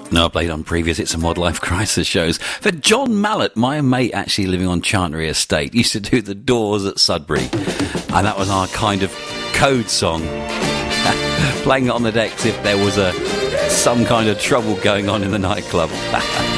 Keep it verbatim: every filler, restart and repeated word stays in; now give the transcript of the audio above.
No, I played on previous It's a Mod Life Crisis shows. For John Mallet, my mate actually living on Chantry Estate, used to do the Doors at Sudbury. And that was our kind of code song. Playing it on the decks if there was a some kind of trouble going on in the nightclub.